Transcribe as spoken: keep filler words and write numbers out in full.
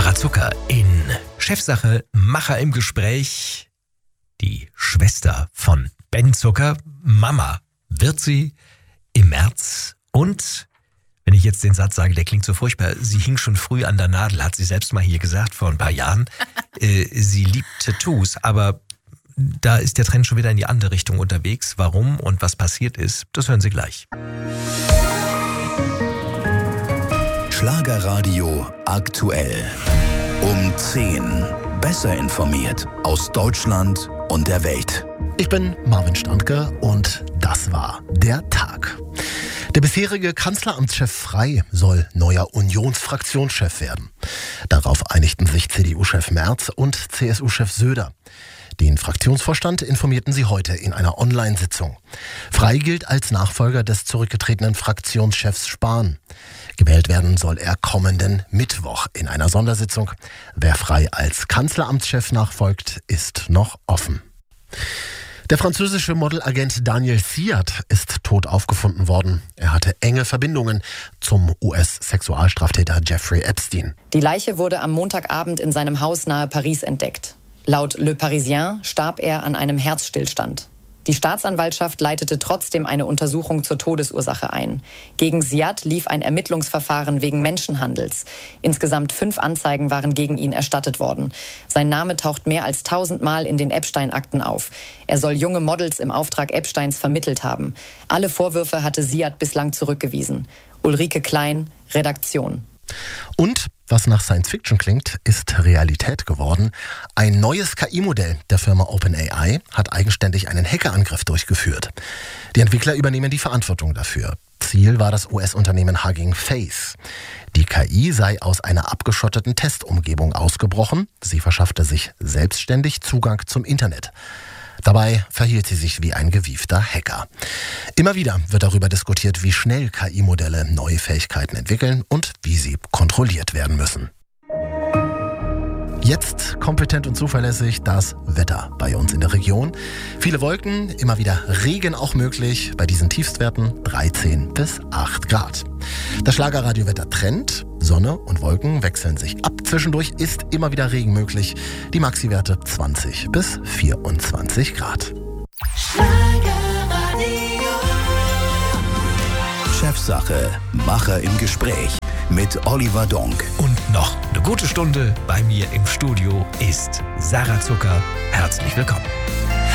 Sarah Zucker in Chefsache, Macher im Gespräch. Die Schwester von Ben Zucker, Mama, wird sie im März. Und wenn ich jetzt den Satz sage, der klingt so furchtbar, sie hing schon früh an der Nadel, hat sie selbst mal hier gesagt vor ein paar Jahren. äh, sie liebt Tattoos, aber da ist der Trend schon wieder in die andere Richtung unterwegs. Warum und was passiert ist, das hören Sie gleich. Schlagerradio aktuell. Um zehn. Besser informiert aus Deutschland und der Welt. Ich bin Marvin Standke und das war der Tag. Der bisherige Kanzleramtschef Frey soll neuer Unionsfraktionschef werden. Darauf einigten sich C D U-Chef Merz und C S U-Chef Söder. Den Fraktionsvorstand informierten sie heute in einer Online-Sitzung. Frey gilt als Nachfolger des zurückgetretenen Fraktionschefs Spahn. Gewählt werden soll er kommenden Mittwoch in einer Sondersitzung. Wer Frey als Kanzleramtschef nachfolgt, ist noch offen. Der französische Modelagent Daniel Siad ist tot aufgefunden worden. Er hatte enge Verbindungen zum U S-Sexualstraftäter Jeffrey Epstein. Die Leiche wurde am Montagabend in seinem Haus nahe Paris entdeckt. Laut Le Parisien starb er an einem Herzstillstand. Die Staatsanwaltschaft leitete trotzdem eine Untersuchung zur Todesursache ein. Gegen Siad lief ein Ermittlungsverfahren wegen Menschenhandels. Insgesamt fünf Anzeigen waren gegen ihn erstattet worden. Sein Name taucht mehr als tausendmal in den Epstein-Akten auf. Er soll junge Models im Auftrag Epsteins vermittelt haben. Alle Vorwürfe hatte Siad bislang zurückgewiesen. Ulrike Klein, Redaktion. Und was nach Science Fiction klingt, ist Realität geworden. Ein neues K I-Modell der Firma OpenAI hat eigenständig einen Hackerangriff durchgeführt. Die Entwickler übernehmen die Verantwortung dafür. Ziel war das U S-Unternehmen Hugging Face. Die K I sei aus einer abgeschotteten Testumgebung ausgebrochen. Sie verschaffte sich selbstständig Zugang zum Internet. Dabei verhielt sie sich wie ein gewiefter Hacker. Immer wieder wird darüber diskutiert, wie schnell K I-Modelle neue Fähigkeiten entwickeln und wie sie kontrolliert werden müssen. Jetzt kompetent und zuverlässig das Wetter bei uns in der Region. Viele Wolken, immer wieder Regen auch möglich. Bei diesen Tiefstwerten dreizehn bis acht Grad. Das Schlagerradiowetter trennt. Sonne und Wolken wechseln sich ab. Zwischendurch ist immer wieder Regen möglich. Die Maxi-Werte zwanzig bis vierundzwanzig Grad. Chefsache, Macher im Gespräch mit Oliver Donk. Und noch eine gute Stunde bei mir im Studio ist Sarah Zucker. Herzlich willkommen.